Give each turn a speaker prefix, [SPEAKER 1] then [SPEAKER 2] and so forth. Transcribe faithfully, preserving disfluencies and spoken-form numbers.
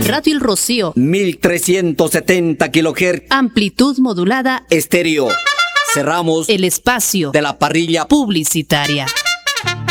[SPEAKER 1] Radio El Rocío.
[SPEAKER 2] mil trescientos setenta kilohertz.
[SPEAKER 1] Amplitud modulada.
[SPEAKER 2] Estéreo. Cerramos
[SPEAKER 1] El espacio
[SPEAKER 2] de la parrilla
[SPEAKER 1] publicitaria.